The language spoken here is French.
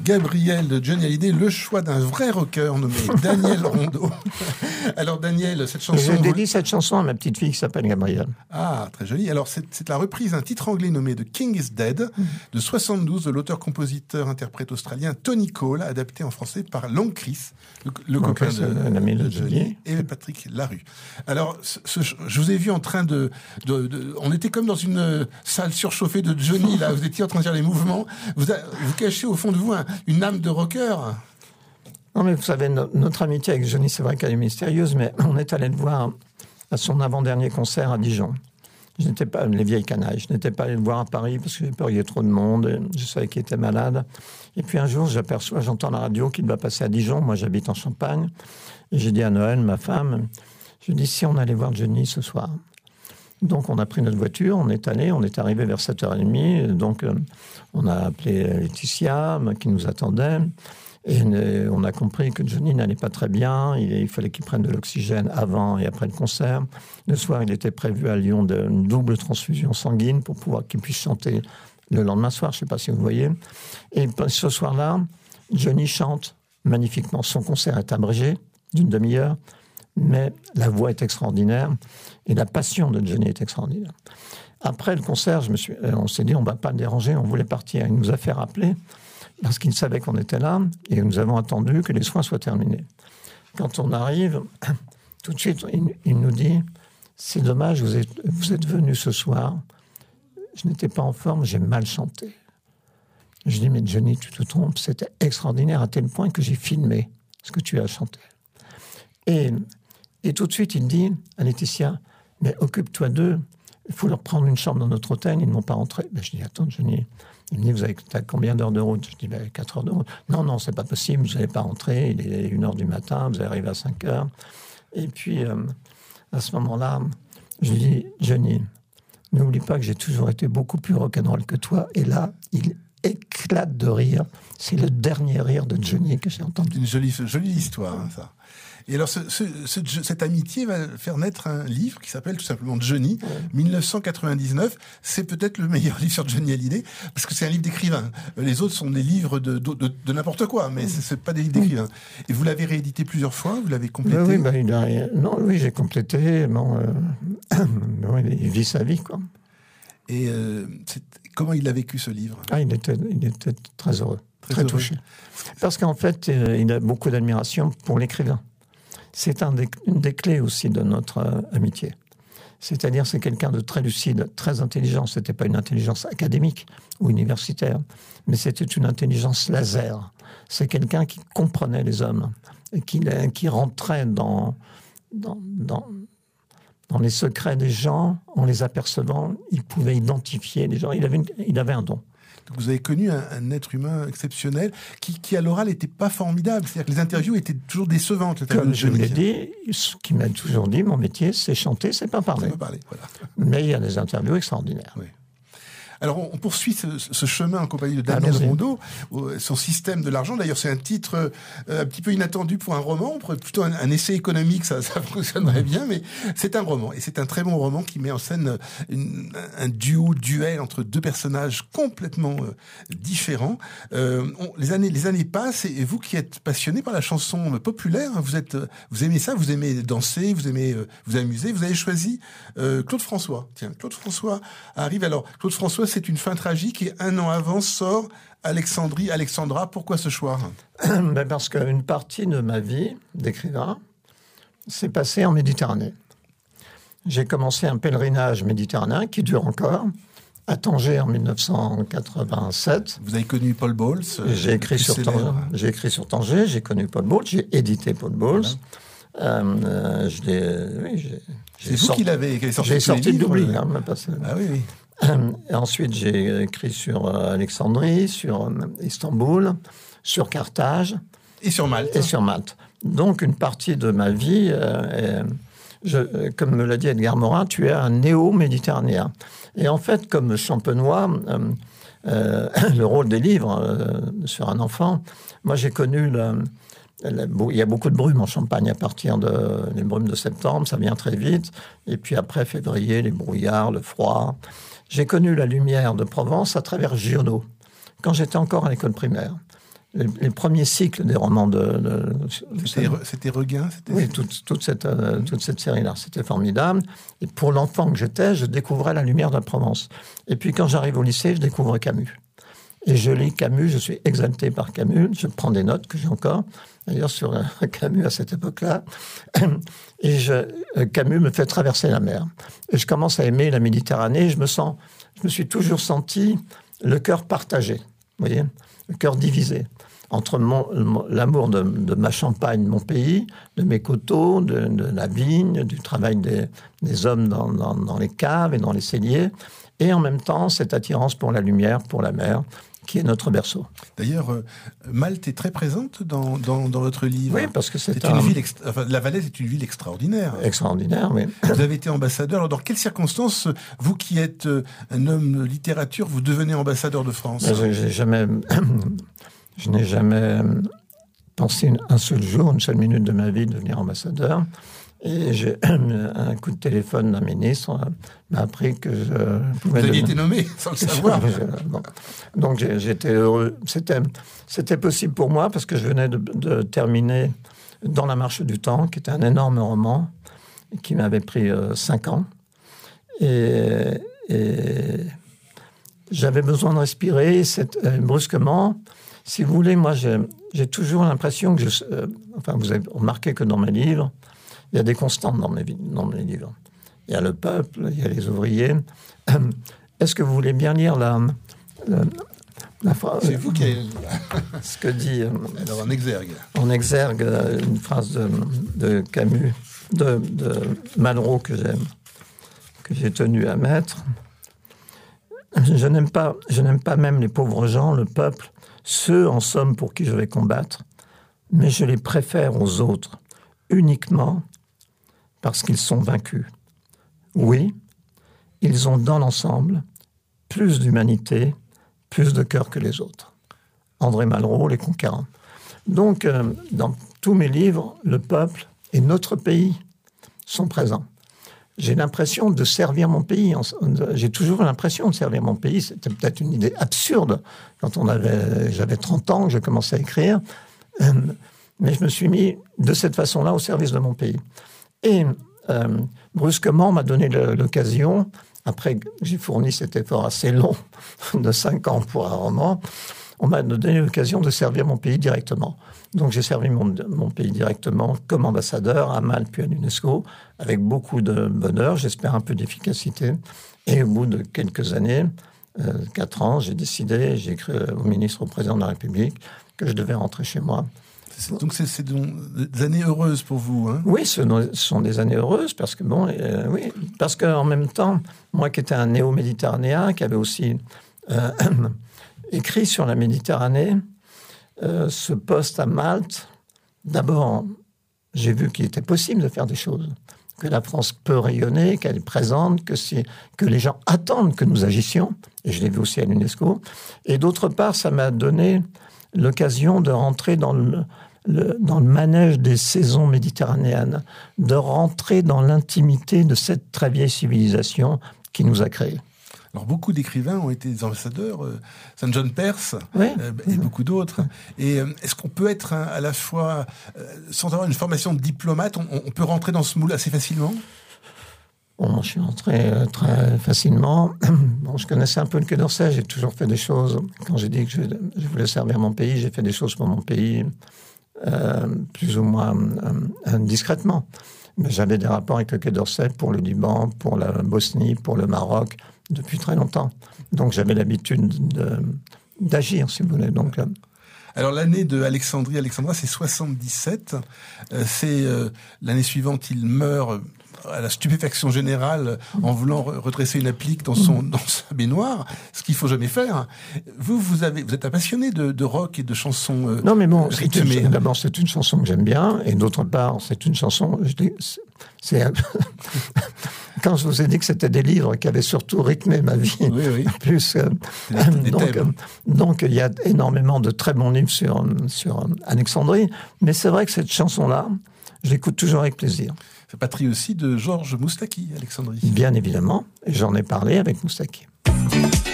Gabriel de Johnny Hallyday, le choix d'un vrai rocker nommé Daniel Rondeau. Alors Daniel, cette chanson... Je dédie cette chanson à ma petite fille qui s'appelle Gabrielle. Ah, très joli. Alors c'est la reprise d'un titre anglais nommé The King is Dead de 72 de l'auteur-compositeur-interprète australien Tony Cole, adapté en français par Long Chris, le copain l'ami de Johnny, et Patrick Larue. Alors je vous ai vu en train on était comme dans une salle surchauffée de Johnny, là, vous étiez en train de faire les mouvements, vous cachez au fond de vous une âme de rocker. Non, mais vous savez, notre amitié avec Johnny, c'est vrai qu'elle est mystérieuse, mais on est allé le voir à son avant-dernier concert à Dijon. Je n'étais pas, les vieilles canailles, je n'étais pas allé le voir à Paris parce que j'ai peur qu'il y ait trop de monde, je savais qu'il était malade. Et puis un jour, j'entends la radio qu'il va passer à Dijon, moi j'habite en Champagne, et j'ai dit à Noël, ma femme, je dis si on allait voir Johnny ce soir. Donc on a pris notre voiture, on est arrivé vers 7h30, donc on a appelé Laetitia qui nous attendait, et on a compris que Johnny n'allait pas très bien, il fallait qu'il prenne de l'oxygène avant et après le concert. Le soir, il était prévu à Lyon une double transfusion sanguine pour pouvoir qu'il puisse chanter le lendemain soir, je ne sais pas si vous voyez. Et ce soir-là, Johnny chante magnifiquement. Son concert est abrégé d'une demi-heure, mais la voix est extraordinaire et la passion de Johnny est extraordinaire. Après le concert, on s'est dit on ne va pas le déranger, on voulait partir. Il nous a fait rappeler parce qu'il savait qu'on était là et nous avons attendu que les soins soient terminés. Quand on arrive, tout de suite, il nous dit « C'est dommage, vous êtes venu ce soir. Je n'étais pas en forme, j'ai mal chanté. » Je dis « Mais Johnny, tu te trompes, c'était extraordinaire à tel point que j'ai filmé ce que tu as chanté. » Et tout de suite, il dit à Laetitia « Mais occupe-toi d'eux, il faut leur prendre une chambre dans notre hôtel, ils ne vont pas rentrer. » Je dis « Attends, Johnny. » Il me dit, t'as combien d'heures de route? Je dis, 4 heures de route. Non, c'est pas possible, vous n'allez pas rentrer, il est 1h du matin, vous allez arriver à 5 heures. Et puis, à ce moment-là, je lui dis, Johnny, n'oublie pas que j'ai toujours été beaucoup plus rock'n'roll que toi. Et là, il éclate de rire. C'est le dernier rire de Johnny que j'ai entendu. Une jolie histoire, hein, ça. Et alors, cette amitié va faire naître un livre qui s'appelle tout simplement Johnny, 1999. C'est peut-être le meilleur livre sur Johnny Hallyday, parce que c'est un livre d'écrivain. Les autres sont des livres de n'importe quoi, mais c'est pas des livres d'écrivain. Et vous l'avez réédité plusieurs fois, vous l'avez complété? Oui, j'ai complété. Il vit sa vie, quoi. Et comment il a vécu ce livre? Il était très heureux, très touché. Parce qu'en fait, il a beaucoup d'admiration pour l'écrivain. C'est une des clés aussi de notre amitié. C'est-à-dire, c'est quelqu'un de très lucide, très intelligent. Ce n'était pas une intelligence académique ou universitaire, mais c'était une intelligence laser. C'est quelqu'un qui comprenait les hommes, et qui rentrait dans les secrets des gens, en les apercevant. Il pouvait identifier les gens. Il avait un don. Vous avez connu un être humain exceptionnel qui à l'oral n'était pas formidable. C'est-à-dire que les interviews étaient toujours décevantes. Comme je l'ai dit, ce qui m'a toujours dit, mon métier, c'est chanter, c'est pas parler. Voilà. Mais il y a des interviews extraordinaires. Oui. Alors, on poursuit ce chemin en compagnie de Daniel Rondeau, son système de l'argent. D'ailleurs, c'est un titre un petit peu inattendu pour un roman, plutôt un essai économique, ça fonctionnerait bien, mais c'est un roman. Et c'est un très bon roman qui met en scène un duel entre deux personnages complètement différents. Les années passent, et vous qui êtes passionné par la chanson populaire, vous aimez ça, vous aimez danser, vous aimez vous amuser, vous avez choisi Claude François. Tiens, Claude François arrive. Alors, Claude François, c'est une fin tragique, et 1 an avant sort Alexandra. Pourquoi ce choix? Parce qu'une partie de ma vie d'écrivain s'est passée en Méditerranée. J'ai commencé un pèlerinage méditerranéen qui dure encore, à Tanger en 1987. Vous avez connu Paul Bowles? J'ai écrit sur Tanger, j'ai connu Paul Bowles, j'ai édité Paul Bowles. Voilà. C'est vous qui l'avez sorti? J'ai sorti d'oubli. Ah oui. Et ensuite, j'ai écrit sur Alexandrie, sur Istanbul, sur Carthage. Et sur Malte. Donc, une partie de ma vie, comme me l'a dit Edgar Morin, tu es un néo-méditerranéen. Et en fait, comme Champenois, le rôle des livres sur un enfant, moi j'ai connu... il y a beaucoup de brumes en Champagne à partir des brumes de septembre, ça vient très vite. Et puis après, février, les brouillards, le froid... J'ai connu la lumière de Provence à travers Giono, quand j'étais encore à l'école primaire. les premiers cycles des romans C'était Regain, oui, toute cette série-là. C'était formidable. Et pour l'enfant que j'étais, je découvrais la lumière de la Provence. Et puis quand j'arrive au lycée, je découvre Camus. Et je lis Camus, je suis exalté par Camus, je prends des notes que j'ai encore, d'ailleurs sur Camus à cette époque-là, et Camus me fait traverser la mer. Et je commence à aimer la Méditerranée, je me suis toujours senti le cœur partagé, vous voyez, le cœur divisé, entre l'amour de ma Champagne, mon pays, de mes coteaux, de la vigne, du travail des hommes dans les caves et dans les celliers, et en même temps cette attirance pour la lumière, pour la mer, qui est notre berceau. D'ailleurs, Malte est très présente dans votre livre. Oui, parce que une ville la Valais est une ville extraordinaire. Extraordinaire, oui. Vous avez été ambassadeur. Alors, dans quelles circonstances, vous qui êtes un homme de littérature, vous devenez ambassadeur de France? Je n'ai jamais pensé un seul jour, une seule minute de ma vie devenir ambassadeur. Et j'ai un coup de téléphone d'un ministre m'a appris que je pouvais... Vous aviez été nommé sans le savoir. Bon. Donc j'étais heureux. C'était possible pour moi parce que je venais de terminer Dans la marche du temps, qui était un énorme roman qui m'avait pris 5 ans. Et j'avais besoin de respirer. Brusquement, si vous voulez, moi j'ai toujours l'impression que vous avez remarqué que dans mes livres, il y a des constantes dans mes livres. Il y a le peuple, il y a les ouvriers. Est-ce que vous voulez bien lire la phrase? C'est vous qui avez... Ce que dit... Alors, en exergue. En exergue, une phrase de Camus, de Malraux que j'ai tenu à mettre. Je n'aime pas même les pauvres gens, le peuple, ceux, en somme, pour qui je vais combattre, mais je les préfère aux autres, uniquement parce qu'ils sont vaincus. Oui, ils ont dans l'ensemble plus d'humanité, plus de cœur que les autres. André Malraux, Les Conquérants. Donc, dans tous mes livres, le peuple et notre pays sont présents. J'ai l'impression de servir mon pays. J'ai toujours l'impression de servir mon pays. C'était peut-être une idée absurde quand j'avais 30 ans que je commençais à écrire. Mais je me suis mis de cette façon-là au service de mon pays. Et brusquement, on m'a donné l'occasion, après que j'ai fourni cet effort assez long de 5 ans pour un roman, on m'a donné l'occasion de servir mon pays directement. Donc j'ai servi mon pays directement comme ambassadeur à Malte puis à l'UNESCO, avec beaucoup de bonheur, j'espère un peu d'efficacité. Et au bout de quelques années, 4 ans, j'ai écrit au ministre, au président de la République, que je devais rentrer chez moi. Donc c'est des années heureuses pour vous, hein? Oui, ce sont des années heureuses parce que parce qu'en même temps, moi qui étais un néo-méditerranéen, qui avait aussi écrit sur la Méditerranée, ce poste à Malte, d'abord, j'ai vu qu'il était possible de faire des choses, que la France peut rayonner, qu'elle est présente, que les gens attendent que nous agissions, et je l'ai vu aussi à l'UNESCO. Et d'autre part, ça m'a donné l'occasion de rentrer dans le manège des saisons méditerranéennes, de rentrer dans l'intimité de cette très vieille civilisation qui nous a créés. Alors, beaucoup d'écrivains ont été des ambassadeurs, Saint John Perse, oui. Et beaucoup d'autres. Et est-ce qu'on peut être à la fois, sans avoir une formation de diplomate, on peut rentrer dans ce moule assez facilement? Bon, je suis rentré très facilement. Bon, je connaissais un peu le Quai d'Orsay, j'ai toujours fait des choses. Quand j'ai dit que je voulais servir mon pays, j'ai fait des choses pour mon pays, plus ou moins discrètement. Mais j'avais des rapports avec le Quai d'Orsay pour le Liban, pour la Bosnie, pour le Maroc, depuis très longtemps. Donc j'avais l'habitude d'agir, si vous voulez. Donc, alors l'année de Alexandra, c'est 77. C'est l'année suivante, il meurt à la stupéfaction générale en voulant redresser une applique dans sa baignoire, ce qu'il faut jamais faire. Vous êtes un passionné de rock et de chansons non, mais bon, rythmées. D'abord, c'est une chanson que j'aime bien, et d'autre part, c'est une chanson... Quand je vous ai dit que c'était des livres qui avaient surtout rythmé ma vie, oui. Plus, donc il y a énormément de très bons livres sur Alexandrie, mais c'est vrai que cette chanson-là, je l'écoute toujours avec plaisir. C'est patrie aussi de Georges Moustaki, Alexandrie. Bien évidemment, et j'en ai parlé avec Moustaki.